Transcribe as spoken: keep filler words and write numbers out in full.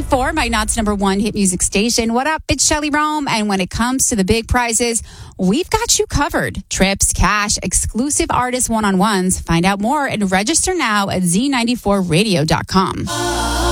ninety-four, my Knott's number one hit music station. What up? It's Shelley Rome. And when it comes to the big prizes, we've got you covered. Trips, cash, exclusive artist one-on-ones. Find out more and register now at z ninety-four radio dot com.